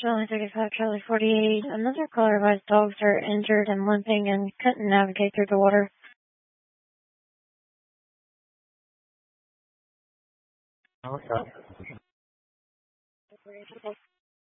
Charlie 35, Charlie 48. Another caller advised dogs are injured and limping and couldn't navigate through the water. Okay.